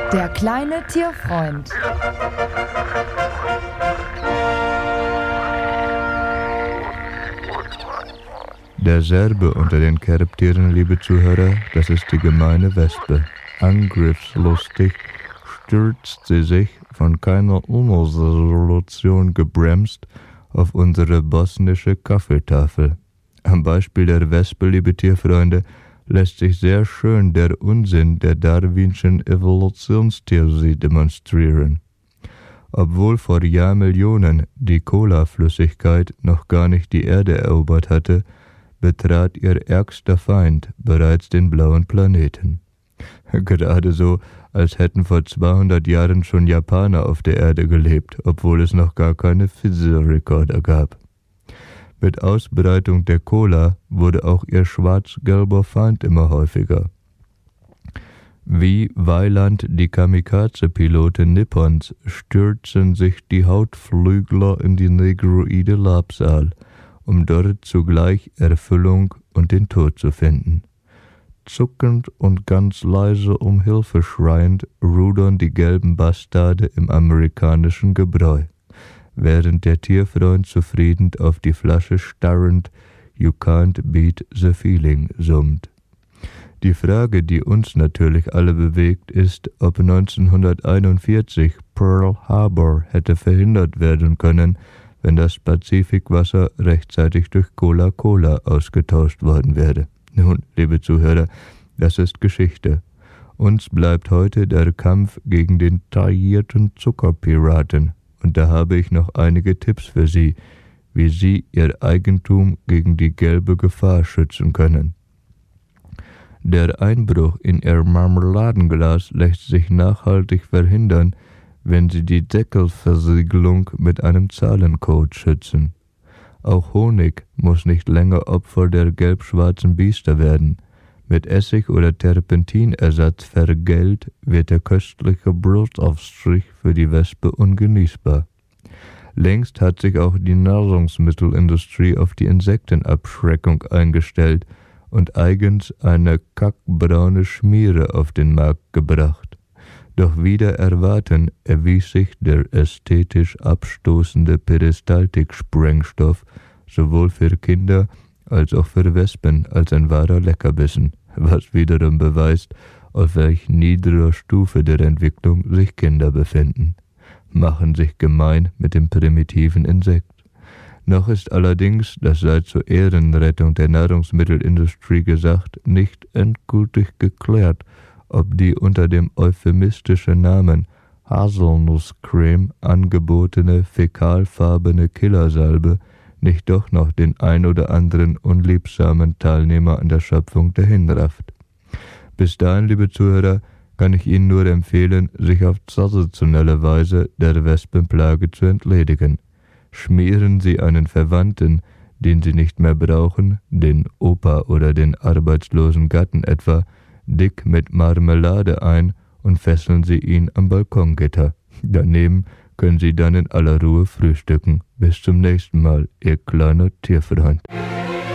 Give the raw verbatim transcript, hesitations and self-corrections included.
Der kleine Tierfreund. Der Serbe unter den Kerbtieren, liebe Zuhörer, das ist die gemeine Wespe. Angriffslustig stürzt sie sich, von keiner UNO-Resolution gebremst, auf unsere bosnische Kaffeetafel. Am Beispiel der Wespe, liebe Tierfreunde, lässt sich sehr schön der Unsinn der darwinschen Evolutionstheorie demonstrieren. Obwohl vor Jahrmillionen die Cola-Flüssigkeit noch gar nicht die Erde erobert hatte, betrat ihr ärgster Feind bereits den blauen Planeten. Gerade so, als hätten vor zweihundert Jahren schon Japaner auf der Erde gelebt, obwohl es noch gar keine Fossil-Rekorder gab. Mit Ausbreitung der Cola wurde auch ihr schwarz-gelber Feind immer häufiger. Wie Weiland die Kamikaze-Pilote Nippons stürzen sich die Hautflügler in die negroide Labsal, um dort zugleich Erfüllung und den Tod zu finden. Zuckend und ganz leise um Hilfe schreiend rudern die gelben Bastarde im amerikanischen Gebräu, während der Tierfreund zufrieden auf die Flasche starrend "You can't beat the feeling" summt. Die Frage, die uns natürlich alle bewegt, ist, ob neunzehnhunderteinundvierzig Pearl Harbor hätte verhindert werden können, wenn das Pazifikwasser rechtzeitig durch Cola-Cola ausgetauscht worden wäre. Nun, liebe Zuhörer, das ist Geschichte. Uns bleibt heute der Kampf gegen den taillierten Zuckerpiraten. Und da habe ich noch einige Tipps für Sie, wie Sie Ihr Eigentum gegen die gelbe Gefahr schützen können. Der Einbruch in Ihr Marmeladenglas lässt sich nachhaltig verhindern, wenn Sie die Deckelversiegelung mit einem Zahlencode schützen. Auch Honig muss nicht länger Opfer der gelb-schwarzen Biester werden. Mit Essig- oder Terpentinersatz vergällt, wird der köstliche Brotaufstrich für die Wespe ungenießbar. Längst hat sich auch die Nahrungsmittelindustrie auf die Insektenabschreckung eingestellt und eigens eine kackbraune Schmiere auf den Markt gebracht. Doch wider Erwarten erwies sich der ästhetisch abstoßende Peristaltik-Sprengstoff sowohl für Kinder als auch für Wespen als ein wahrer Leckerbissen, was wiederum beweist, auf welch niederer Stufe der Entwicklung sich Kinder befinden, machen sich gemein mit dem primitiven Insekt. Noch ist allerdings, das sei zur Ehrenrettung der Nahrungsmittelindustrie gesagt, nicht endgültig geklärt, ob die unter dem euphemistischen Namen Haselnusscreme angebotene fäkalfarbene Killersalbe nicht doch noch den ein oder anderen unliebsamen Teilnehmer an der Schöpfung dahinrafft. Bis dahin, liebe Zuhörer, kann ich Ihnen nur empfehlen, sich auf traditionelle Weise der Wespenplage zu entledigen. Schmieren Sie einen Verwandten, den Sie nicht mehr brauchen, den Opa oder den arbeitslosen Gatten etwa, dick mit Marmelade ein und fesseln Sie ihn am Balkongitter. Daneben können Sie dann in aller Ruhe frühstücken. Bis zum nächsten Mal, Ihr kleiner Tierfreund.